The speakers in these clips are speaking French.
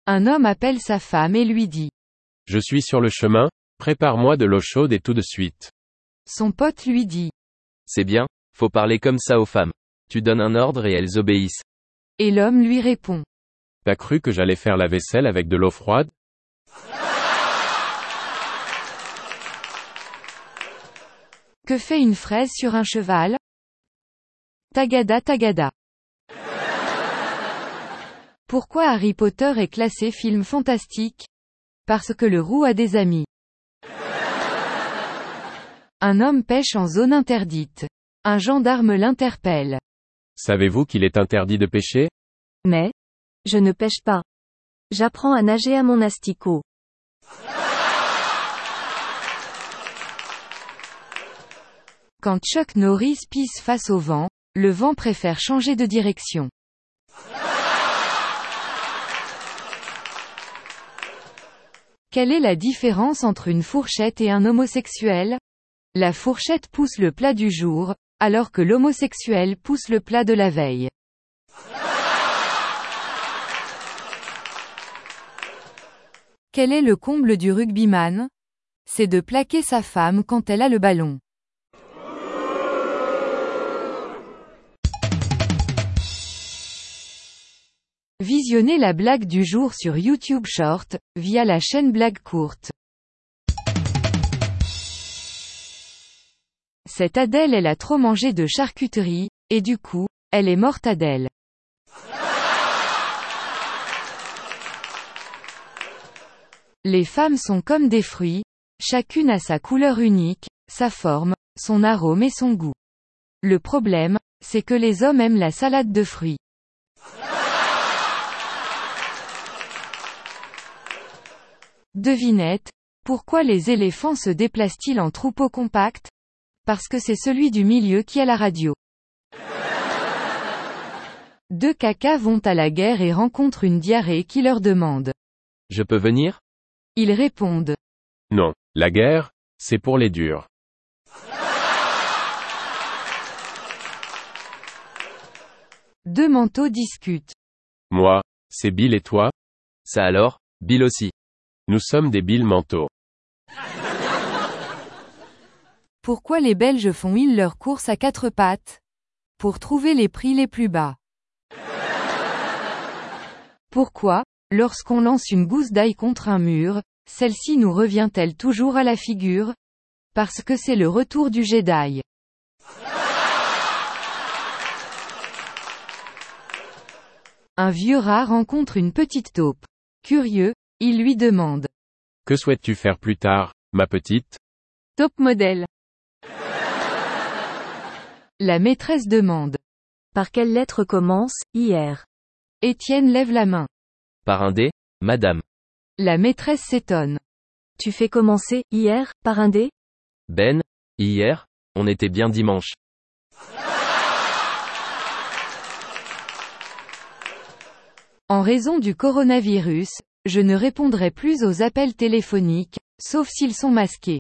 Un homme appelle sa femme et lui dit. Je suis sur le chemin, prépare-moi de l'eau chaude et tout de suite. Son pote lui dit. C'est bien, faut parler comme ça aux femmes. Tu donnes un ordre et elles obéissent. Et l'homme lui répond. T'as cru que j'allais faire la vaisselle avec de l'eau froide? Que fait une fraise sur un cheval? Tagada tagada. Pourquoi Harry Potter est classé film fantastique? Parce que le roux a des amis. Un homme pêche en zone interdite. Un gendarme l'interpelle. Savez-vous qu'il est interdit de pêcher? Mais, je ne pêche pas. J'apprends à nager à mon asticot. Quand Chuck Norris pisse face au vent, le vent préfère changer de direction. Quelle est la différence entre une fourchette et un homosexuel? La fourchette pousse le plat du jour, alors que l'homosexuel pousse le plat de la veille. Quel est le comble du rugbyman? C'est de plaquer sa femme quand elle a le ballon. Visionnez la blague du jour sur YouTube Short, via la chaîne Blague Courte. Cette Adèle elle a trop mangé de charcuterie, et du coup, elle est morte Adèle. Les femmes sont comme des fruits, chacune a sa couleur unique, sa forme, son arôme et son goût. Le problème, c'est que les hommes aiment la salade de fruits. Devinette, pourquoi les éléphants se déplacent-ils en troupeau compact? Parce que c'est celui du milieu qui a la radio. Deux cacas vont à la guerre et rencontrent une diarrhée qui leur demande. Je peux venir? Ils répondent. Non, la guerre, c'est pour les durs. Deux manteaux discutent. Moi, c'est Bill et toi? Ça alors, Bill aussi. Nous sommes des Bill manteaux. Pourquoi les Belges font-ils leurs courses à quatre pattes? Pour trouver les prix les plus bas. Pourquoi, lorsqu'on lance une gousse d'ail contre un mur, celle-ci nous revient-elle toujours à la figure? Parce que c'est le retour du jet d'ail. Un vieux rat rencontre une petite taupe. Curieux, il lui demande. Que souhaites-tu faire plus tard, ma petite? Top modèle. La maîtresse demande. Par quelle lettre commence, hier? Étienne lève la main. Par un dé, madame. La maîtresse s'étonne. Tu fais commencer, hier, par un dé? Ben, hier, on était bien dimanche. En raison du coronavirus, je ne répondrai plus aux appels téléphoniques, sauf s'ils sont masqués.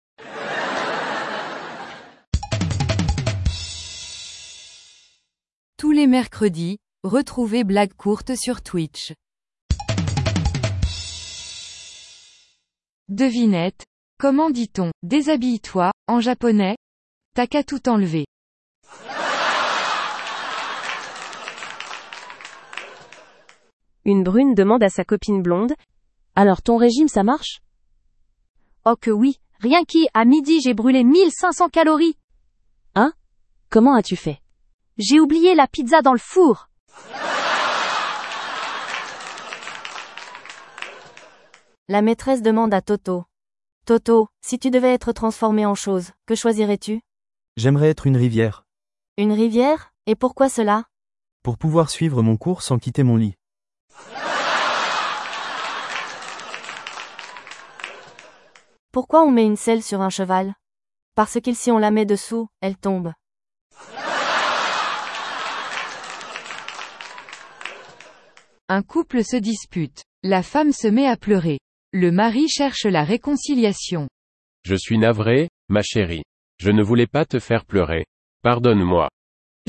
Tous les mercredis, retrouvez Blague Courte sur Twitch. Devinette. Comment dit-on « déshabille-toi » en japonais? T'as qu'à tout enlever. Une brune demande à sa copine blonde. Alors ton régime ça marche? Oh que oui, rien qu'à à midi j'ai brûlé 1500 calories. Hein? Comment as-tu fait? J'ai oublié la pizza dans le four. La maîtresse demande à Toto. Toto, si tu devais être transformé en chose, que choisirais-tu? J'aimerais être une rivière. Une rivière? Et pourquoi cela? Pour pouvoir suivre mon cours sans quitter mon lit. Pourquoi on met une selle sur un cheval? Parce que si on la met dessous, elle tombe. Un couple se dispute. La femme se met à pleurer. Le mari cherche la réconciliation. Je suis navré, ma chérie. Je ne voulais pas te faire pleurer. Pardonne-moi.